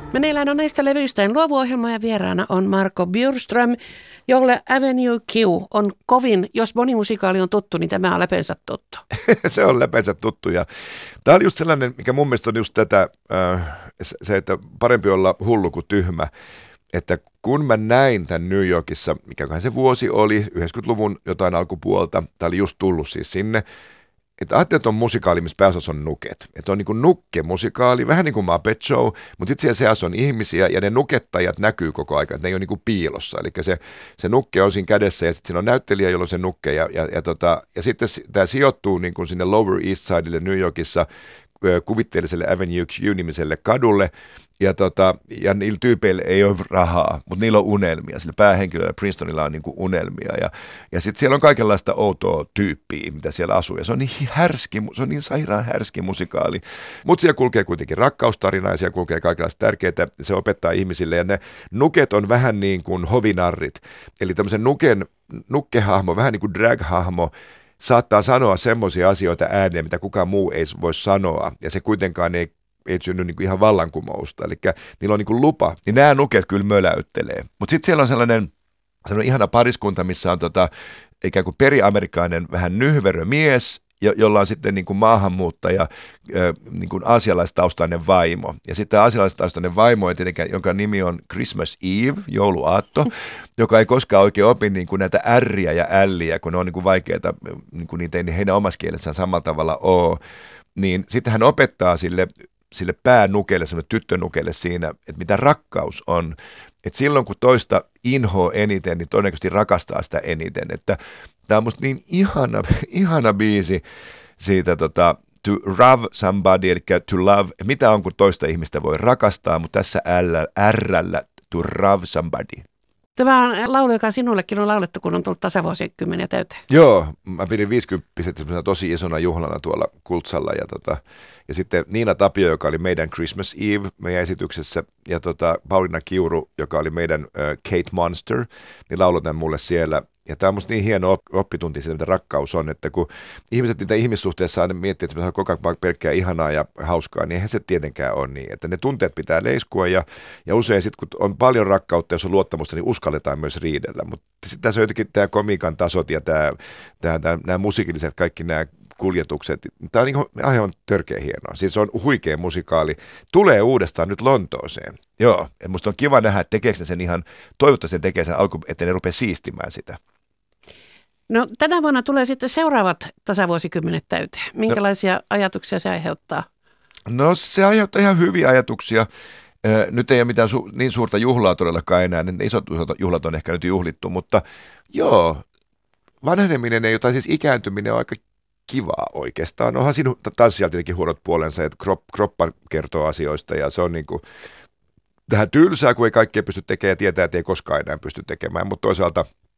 Meneillään on näistä levyistä luovuohjelma ja vieraana on Marco Bjurström, jolle Avenue Q on kovin, jos monimusikaali on tuttu, niin tämä on läpeensä tuttu. Se on läpeensä tuttu ja tämä oli just sellainen, mikä mun mielestä on just tätä, se, että parempi olla hullu kuin tyhmä, että kun mä näin tämän New Yorkissa, mikäköhän se vuosi oli, 90-luvun jotain alkupuolta, tämä oli just tullut siis sinne, että ajattelin, että on musikaali, missä pääosassa on nuket. Että on niin kuin nukke-musikaali, vähän niin kuin Muppet Show, mutta sitten siellä seassa on ihmisiä ja ne nukettajat näkyy koko ajan, että ne ei ole niin kuin piilossa. Eli se nukke on siinä kädessä ja sitten siinä on näyttelijä, jolla on se nukke ja sitten tämä sijoittuu niin kuin sinne Lower East Sidelle New Yorkissa kuvitteelliselle Avenue Q-nimiselle kadulle. Ja niillä tyypeillä ei ole rahaa, mutta niillä on unelmia. Sillä päähenkilöllä Princetonilla on niinku unelmia. Ja sitten siellä on kaikenlaista outoa tyyppiä, mitä siellä asuu. Ja se on niin se on niin sairaan härski musikaali. Mutta siellä kulkee kuitenkin rakkaustarina ja siellä kulkee kaikenlaista tärkeää. Se opettaa ihmisille. Ja ne nuket on vähän niin kuin hovinarrit. Eli tämmöisen nukkehahmo, vähän niin kuin drag-hahmo, saattaa sanoa semmoisia asioita ääneen, mitä kukaan muu ei voi sanoa. Ja se kuitenkaan ei synny niin kuin ihan vallankumousta, eli niillä on niin kuin lupa, niin nämä nuket kyllä möläyttelee. Mutta sitten siellä on sellainen ihana pariskunta, missä on ikään kuin periamerikainen vähän nyhverö mies, jolla on sitten niin kuin maahanmuuttaja, niin kuin aasialaistaustainen vaimo. Ja sitten tämä aasialaistaustainen vaimo, jonka nimi on Christmas Eve, jouluaatto, joka ei koskaan oikein opi niin kuin näitä ärriä ja älliä, kun ne on niin kuin vaikeita, niin kuin niitä ei heidän omassa kielessään samalla tavalla ole. Niin sitten hän opettaa sille päänukelle, semmoinen tyttönukelle siinä, että mitä rakkaus on. Että silloin kun toista inhoa eniten, niin todennäköisesti rakastaa sitä eniten. Että tämä on musta niin ihana biisi siitä to love somebody, eli to love, mitä on kun toista ihmistä voi rakastaa, mutta tässä R:llä to love somebody. Tämä on laulu, joka sinullekin on laulettu, kun on tullut tasavuosikymmeniä täyteen. Joo, mä pidin 50 tosi isona juhlana tuolla Kultsalla ja sitten Niina Tapio, joka oli meidän Christmas Eve meidän esityksessä ja Pauliina Kiuru, joka oli meidän Kate Monster, niin laulotaan mulle siellä. Ja tämä on musta niin hieno oppitunti siitä, mitä rakkaus on, että kun ihmiset niitä ihmissuhteessa aina miettii, että se on koko ajan pelkkää ihanaa ja hauskaa, niin eihän se tietenkään ole niin. Että ne tunteet pitää leiskua ja usein sitten kun on paljon rakkautta, jos on luottamusta, niin uskalletaan myös riidellä. Mutta sitten tässä on jotenkin tämä komiikan tasot ja nämä musiikilliset kaikki nämä kuljetukset. Tämä on niin aivan törkeä hienoa. Siis se on huikea musikaali. Tulee uudestaan nyt Lontooseen. Joo, ja musta on kiva nähdä, että tekeekö ne sen ihan, toivottavasti sen tekee sen että ne rupeaa siistimään sitä. No tänä vuonna tulee sitten seuraavat tasavuosikymmenet täyteen. Minkälaisia ajatuksia se aiheuttaa? No se aiheuttaa ihan hyviä ajatuksia. Nyt ei ole mitään niin suurta juhlaa todellakaan enää. Ne isot juhlat on ehkä nyt juhlittu, mutta joo, vanheneminen ei, tai siis ikääntyminen on aika kivaa oikeastaan. Onhan siinä tanssijalla tietenkin huonot puolensa, että kroppa kertoo asioista ja se on niin kuin tähän tylsää, kun ei kaikkea pysty tekemään ja tietää, että ei koskaan enää pysty tekemään, mutta toisaalta